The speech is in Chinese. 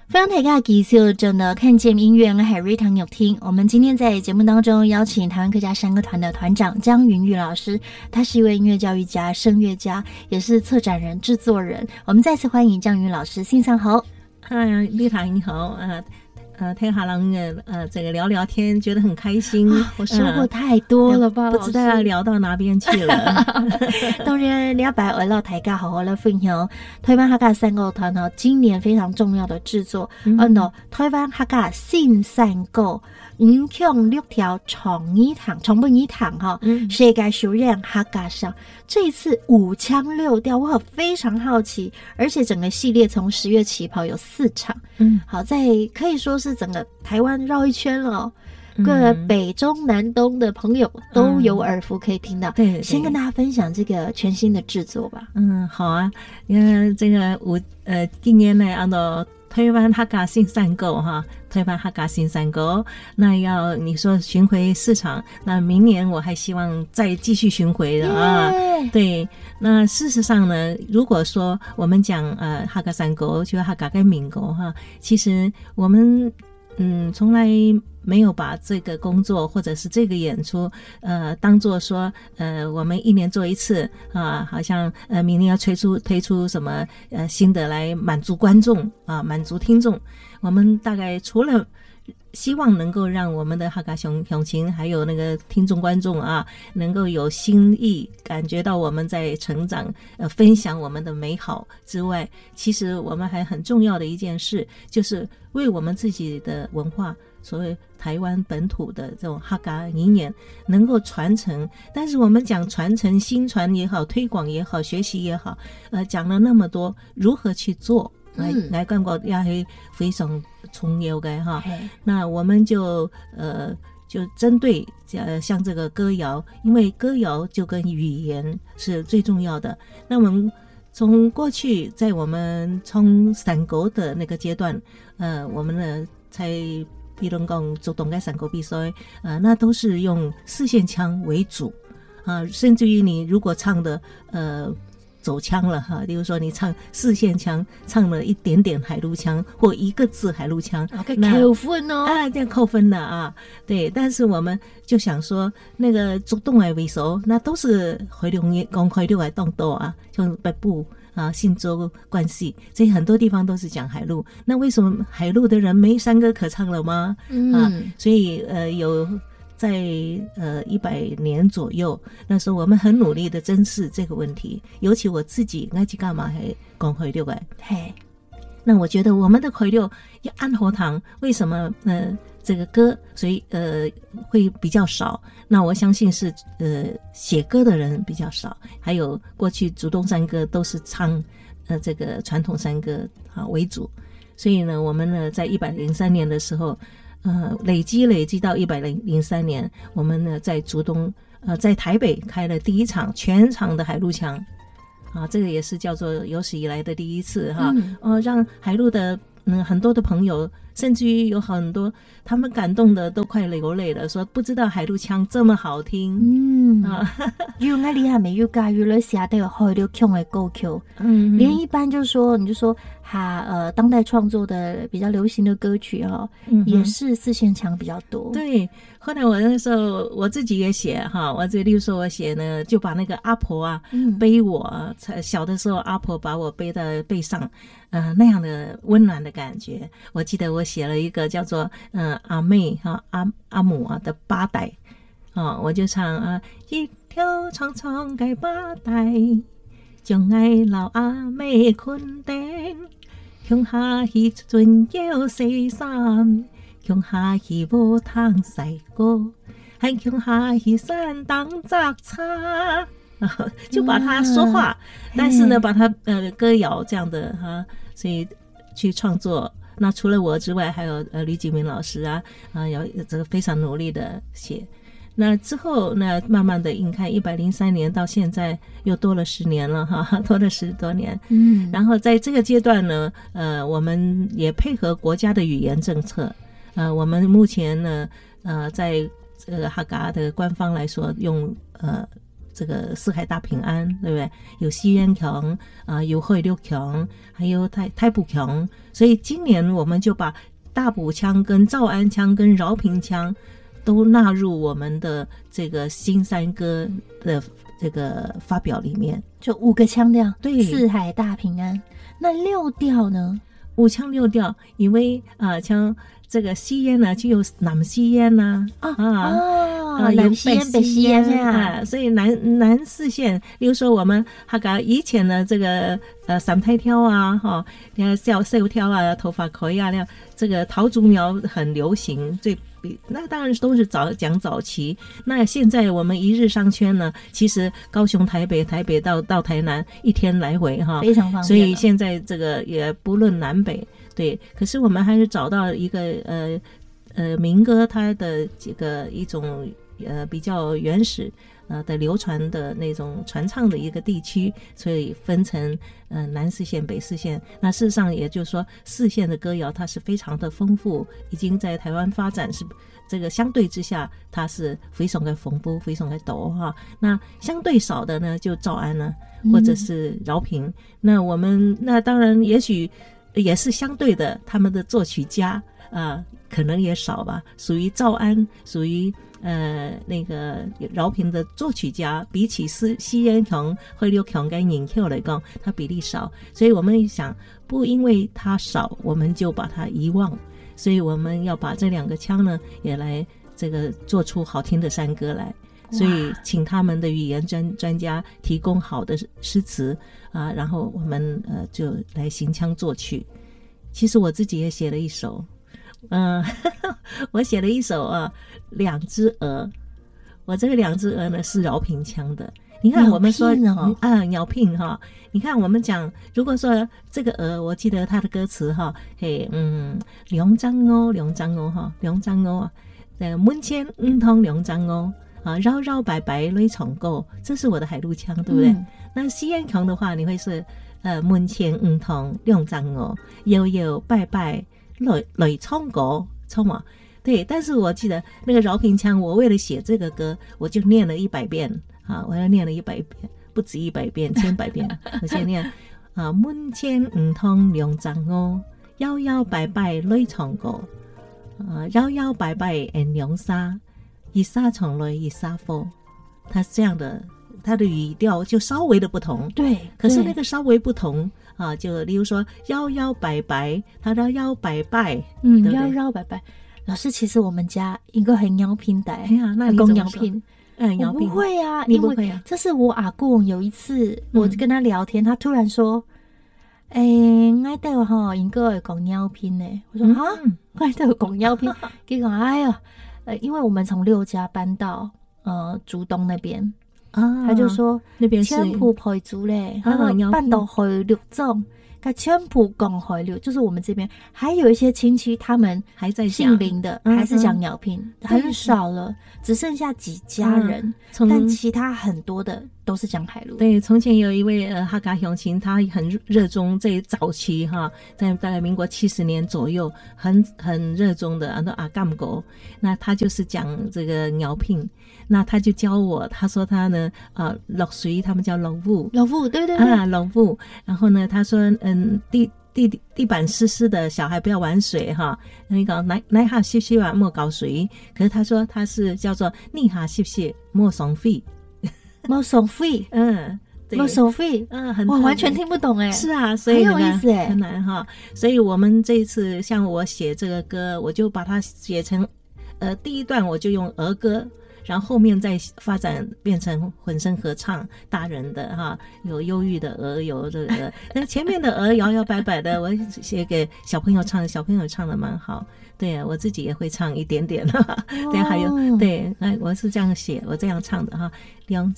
非常大家继续真的看见音乐，我海瑞唐有听。我们今天在节目当中邀请台湾客家山歌团的团长江云玉老师，他是一位音乐教育家、声乐家，也是策展人、制作人。我们再次欢迎江云玉老师，欣赏好。 丽塔你好，听哈郎这个聊聊天，觉得很开心。 我收获太多了吧， 不知道要聊到哪边去了。 当然，了解围绕台家好好的分享台湾客家山歌团呢，今年非常重要的制作，台湾客家新山歌5腔6条长本一堂哈，世界首演客家上。这一次5腔6调，我非常好奇，而且整个系列从10月起跑有4场，好，在可以说是整个台湾绕一圈了。各北中南东的朋友都有耳福可以听到。对，先跟大家分享这个全新的制作吧。 好啊，这个今年呢，按照台湾客家新山歌哈，台湾客家新山歌，那要你说巡回4场，那明年我还希望再继续巡回的啊。对，那事实上呢，如果说我们讲客家山歌，就客家跟民歌哈，其实我们从来没有把这个工作或者是这个演出当作说我们1年做一次啊，好像明年要推出什么新的来满足观众啊，满足听众。我们大概除了希望能够让我们的客家乡亲还有那个听众观众啊，能够有新意，感觉到我们在成长，分享我们的美好之外，其实我们还很重要的一件事，就是为我们自己的文化，所谓台湾本土的这种客家语言能够传承。但是我们讲传承、新传也好，推广也好，学习也好，讲了那么多，如何去做？来感觉也是非常重要的哈。那我们就针对像这个歌谣，因为歌谣就跟语言是最重要的。那我们从过去在我们从山歌的那个阶段，我们呢才比如讲主动的山歌比赛，那都是用4线腔为主啊，甚至于你如果唱的走腔了哈，比如说你唱4线腔，唱了一点点海陆腔或1个字海陆腔， 扣分哦， 这样扣分的啊。对，但是我们就想说，那个主动的为首，那都是回流讲回流的动作啊，像北部啊、信州、关西，这些很多地方都是讲海陆。那为什么海陆的人没山歌可唱了吗？所以有。在100年左右，那时候我们很努力的珍视这个问题，尤其我自己爱去干嘛还讲回流哎，那我觉得我们的回流要按喉糖，为什么这个歌所以会比较少？那我相信是写歌的人比较少，还有过去主动山歌都是唱这个传统山歌为主，所以呢，我们呢在103年的时候。累积到103年，我们呢在竹东在台北开了第1场全场的海陆腔啊，这个也是叫做有史以来的第一次哈。让海陆的很多的朋友，甚至于有很多他们感动的都快流泪了，说不知道海陆腔这么好听。 有那厉害没有加入了写的海陆腔的歌曲，连一般就说你就说当代创作的比较流行的歌曲也是4线腔比较多。对， 后来我那时候我自己也写哈，例如说我写呢，就把那个阿婆啊背我，小的时候阿婆把我背到背上，那样的温暖的感觉。我记得我写了一个叫做阿妹哈阿母的8代。我就唱一条长长的8代，将爱老阿妹困定，乡下去准要洗衫，乡下去无通洗歌，还乡下去山当杂叉，就把它说话，但是呢，把它歌谣这样的哈，所以去创作。那除了我之外，还有吕景明老师有这个非常努力的写。那之后那慢慢的你看103年到现在又多了10年了哈，多了10多年。然后在这个阶段呢我们也配合国家的语言政策，我们目前呢在这个客家的官方来说用这个四海大平安，对不对？有西安腔有惠六腔，还有太埔腔，所以今年我们就把大埔腔跟诏安腔跟饶平腔都纳入我们的这个新山歌的这个发表里面， 就5个腔调， 对， 四海大平安。那6调呢 ？5腔6调，因为像这个西烟呢，就有南西烟呐， 南西烟、北西烟啊， 所以南四县，例如说我们以前的这个三太挑啊，小挑啊，头发可以啊，这个桃竹苗很流行，那当然都是讲早期。那现在我们一日商圈呢，其实高雄、台北到台南1天来回哈， 非常方便。 所以现在这个也不论南北，对。可是我们还是找到一个民歌它的这个一种比较原始的流传的那种传唱的一个地区，所以分成南四县、北四县。那事实上也就是说，四县的歌谣它是非常的丰富，已经在台湾发展是这个相对之下，它是非常的丰富、非常的多哈。那相对少的呢，就诏安呢，或者是饶平。那我们那当然也许也是相对的，他们的作曲家可能也少吧，属于诏安，属于那个饶平的作曲家，比起西安腔、惠六腔跟宁腔来讲，它比例少，所以我们想不因为它少，我们就把它遗忘，所以我们要把这2个腔呢，也来这个做出好听的山歌来。所以请他们的语言专家提供好的诗词然后我们就来行腔作曲。其实我自己也写了一首。我写了一首两只鹅。我这个两只鹅呢是饶平腔的。你看我们说鸟聘哈，你看我们讲，如果说这个鹅，我记得它的歌词哈，两张鹅哈，两张鹅门前通两张鹅绕绕白白泪重沟，这是我的海陆腔，对不对？那西安腔的话，你会是门前通两张鹅，摇摇摆摆泪冲过冲嘛，对。但是我记得那个饶平腔，我为了写这个歌，我就念了100遍我要念了100遍，不止100遍，1000遍。我先念门前通两张鹅，摇摇摆摆泪冲过摇摇摆摆人两沙，一沙从泪一沙风。它是这样的，它的语调就稍微的不同， 对。 可是那个稍微不同就例如说摇摇摆摆，它叫摇摆摆，对不对？ 摇摇摆摆。老师，其实我们家一个很摇拼的， 那你怎么说？ 我不会啊， 你不会这是我阿公有一次，我跟他聊天，他突然说：“爱带我哈，应该会讲摇拼呢。”我说：“爱带我讲摇拼。”结果哎呀，因为我们从6家搬到竹东那边他就说那边是全部配族嘞，半岛会6种。全部讲回流，就是我们这边还有一些亲戚，他们还在姓林的，还是讲鸟聘，很少了，只剩下几家人，但其他很多的都是讲海陆。 对，从前有一位哈嘎雄亲，他很热衷这早期在大概民国70年左右，很热衷的阿干狗，那他就是讲这个鸟聘。那他就教我，他说他呢落水，他们叫落雾， 对对对落雾。然后呢，他说地板湿湿的，小孩不要玩水那个耐下湿湿莫搞水。可是他说他是叫做逆下湿湿莫送费， 莫送费，莫送费，我完全听不懂是啊，所以很有意思很难所以我们这一次像我写这个歌，我就把它写成第一段我就用儿歌。然后后面再发展变成混声合唱，大人的有忧郁的鹅，有这个那前面的鹅摇摇摆摆的，我写给小朋友唱，小朋友唱的蛮好。对，我自己也会唱一点点对，还有对，我是这样写，我这样唱的两